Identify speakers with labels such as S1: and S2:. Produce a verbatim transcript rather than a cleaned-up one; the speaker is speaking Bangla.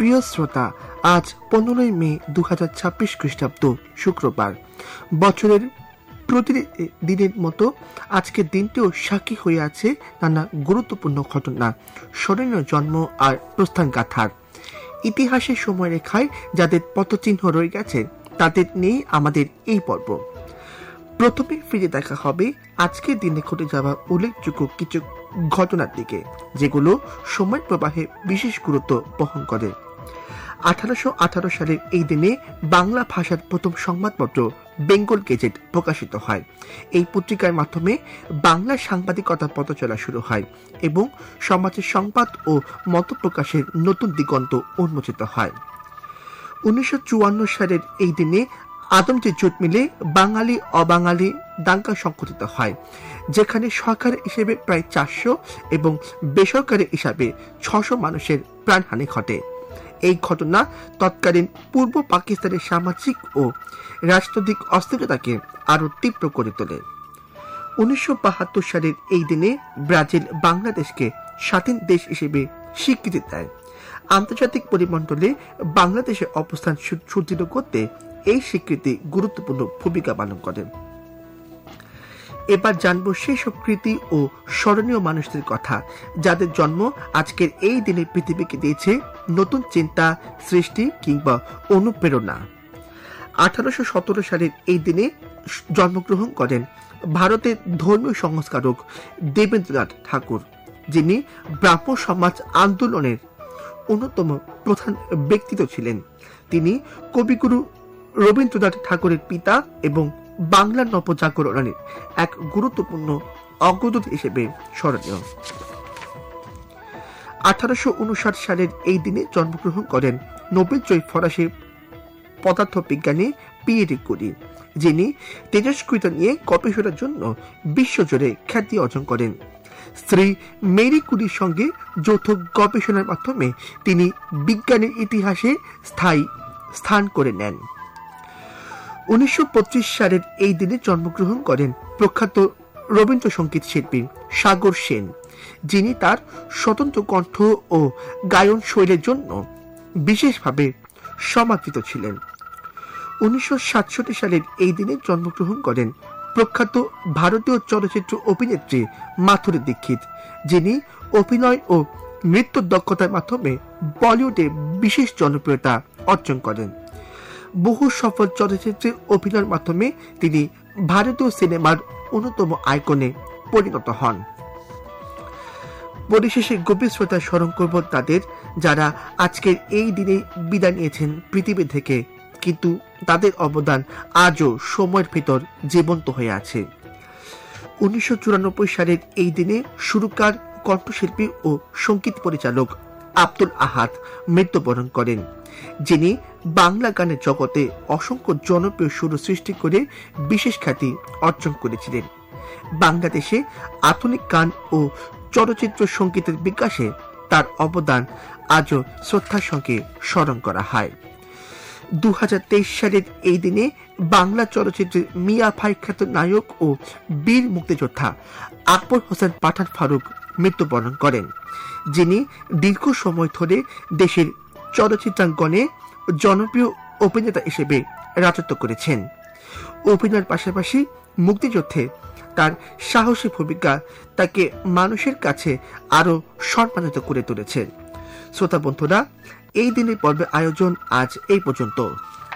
S1: প্রিয় শ্রোতা, আজ পনেরোই মে দু হাজার ছাব্বিশ খ্রিস্টাব্দ শুক্রবার। বছরের প্রতিদিনের মতো আজকের দিনটিও সাক্ষী হয়ে আছে নানা গুরুত্বপূর্ণ ঘটনা, স্মরণীয় জন্ম আর প্রস্থান গাথার। ইতিহাসের সময়রেখায় যাদের পথচিহ্ন রয়ে গেছে তাদের নিয়েই আমাদের এই পর্ব। প্রথমে ফিরে দেখা হবে আজকের দিনে ঘটে যাওয়া উল্লেখযোগ্য কিছু ঘটনার দিকে, যেগুলো সময় প্রবাহে বিশেষ গুরুত্ব বহন করে। আঠারোশো আঠারো সালের এই দিনে বাংলা ভাষার প্রথম সংবাদপত্র বেঙ্গল গেজেট প্রকাশিত হয়। এই পত্রিকার মাধ্যমে বাংলা সাংবাদিকতা পথ চলা শুরু হয় এবং সমাজের সংবাদ ও মত প্রকাশের নতুন দিগন্ত উন্মোচিত হয়। উনিশশো চুয়ান্ন সালের এই দিনে আদমজি জোট মিলে বাঙালি অবাঙালি দাঙ্গা সংঘটিত হয়, যেখানে সরকারি হিসেবে প্রায় চারশো এবং বেসরকারি হিসাবে ছশো মানুষের প্রাণহানি ঘটে। এই ঘটনা তৎকালীন পূর্ব পাকিস্তানের সামাজিক ও রাজনৈতিক অস্থিরতাকে আরো তীব্র করে তোলে। উনিশশো বাহাত্তর সালের এই দিনে ব্রাজিল বাংলাদেশকে স্বাধীন দেশ হিসেবে স্বীকৃতি দেয়। আন্তর্জাতিক পরিমণ্ডলে বাংলাদেশের অবস্থান সুদৃঢ় করতে এই স্বীকৃতি গুরুত্বপূর্ণ ভূমিকা পালন করে। এবার জানবো সেই সব কৃতি ও স্মরণীয় মানুষদের কথা, যাদের জন্ম আজকের এই দিনে পৃথিবীকে দিয়েছে নতুন চিন্তা, সৃষ্টি কিংবা অনুপ্রেরণা। আঠারোশো সতেরো সালের এই দিনে জন্মগ্রহণ করেন ভারতের ধর্মীয় সংস্কারক দেবেন্দ্রনাথ ঠাকুর, যিনি ব্রাহ্ম সমাজ আন্দোলনের অন্যতম প্রধান ব্যক্তিত্ব ছিলেন। তিনি কবিগুরু রবীন্দ্রনাথ ঠাকুরের পিতা এবং বাংলার নবজাগরণের এক গুরুত্বপূর্ণ অগ্রদূত হিসেবে স্মরণীয়। আঠারোশো উনষাট সালের এই দিনে জন্মগ্রহণ করেন নোবেলজয়ী ফরাসি পদার্থ বিজ্ঞানী পিয়েরি কুরি, যিনি তেজস্ক্রিয়তা নিয়ে গবেষণার জন্য বিশ্বজুড়ে খ্যাতি অর্জন করেন। স্ত্রী মেরি কুরির সঙ্গে যৌথ গবেষণার মাধ্যমে তিনি বিজ্ঞানের ইতিহাসে স্থায়ী স্থান করে নেন। উনিশশো পঁচিশ সালের এই দিনে জন্মগ্রহণ করেন প্রখ্যাত রবীন্দ্রসঙ্গীত শিল্পী সাগর সেন, যিনি তার স্বতন্ত্র কণ্ঠ ও গায়ন শৈলীর জন্য বিশেষভাবে সমাদৃত ছিলেন। উনিশশো সাতষট্টি সালের এই দিনে জন্মগ্রহণ করেন প্রখ্যাত ভারতীয় চলচ্চিত্র অভিনেত্রী মাধুরী দীক্ষিত, যিনি অভিনয় ও নৃত্য দক্ষতার মাধ্যমে বলিউডে বিশেষ জনপ্রিয়তা অর্জন করেন। বহু সফল চলচ্চিত্রে অভিনয়ের মাধ্যমে তিনি ভারতীয় সিনেমার অন্যতম আইকনে পরিণত হন। পরিশেষে গভীর শ্রদ্ধা স্মরণ করব তাদের, যারা আজকের এই দিনে বিদায় নিয়েছেন পৃথিবী থেকে, কিন্তু তাদের অবদান আজও সময়ের ভিতর জীবন্ত হয়ে আছে। উনিশশো চুরানব্বই সালের এই দিনে সুরকার, কণ্ঠশিল্পী ও সঙ্গীত পরিচালক আব্দুল আহাদ মৃত্যুবরণ করেন, যিনি বাংলা গানের জগতে অসংখ্য জনপ্রিয় সুর সৃষ্টি করে বিশেষ খ্যাতি অর্জন করেছিলেন। বাংলাদেশে আধুনিক গান ও চলচ্চিত্র সঙ্গীতের বিকাশে তার অবদান আজও শ্রদ্ধার সঙ্গে স্মরণ করা হয়। দু হাজার তেইশ সালের এই দিনে বাংলা চলচ্চিত্রের মিয়া ভাই খ্যাত নায়ক ও বীর মুক্তিযোদ্ধা আকবর হোসেন পাঠান ফারুক মৃত্যুবরণ করেন, যিনি দীর্ঘ সময় ধরে দেশের চলচ্চিত্রাঙ্গনে জনপ্রিয় অভিনেতা হিসেবে রাজত্ব করেছেন। অভিনয়ের পাশাপাশি মুক্তিযুদ্ধে তার সাহসী ভূমিকা তাকে মানুষের কাছে আরো সম্মানিত করে তুলেছে। শ্রোতা বন্ধুরা, এই দিনের পর্বে আয়োজন আজ এই পর্যন্ত।